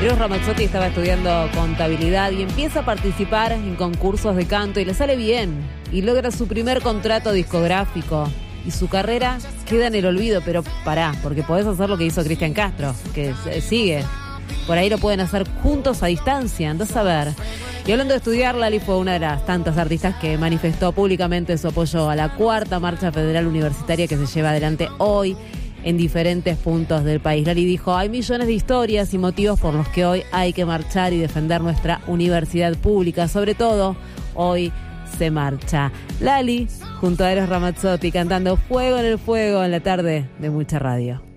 Eros Ramazzotti estaba estudiando contabilidad y empieza a participar en concursos de canto y le sale bien y logra su primer contrato discográfico y su carrera queda en el olvido, pero pará, porque podés hacer lo que hizo Cristian Castro, que sigue. Por ahí lo pueden hacer juntos a distancia, andás a ver. Y hablando de estudiar, Lali fue una de las tantas artistas que manifestó públicamente su apoyo a la cuarta marcha federal universitaria que se lleva adelante hoy en diferentes puntos del país. Lali dijo, hay millones de historias y motivos por los que hoy hay que marchar y defender nuestra universidad pública. Sobre todo, hoy se marcha. Lali, junto a Eros Ramazzotti, cantando Fuego en el Fuego en la tarde de Mucha Radio.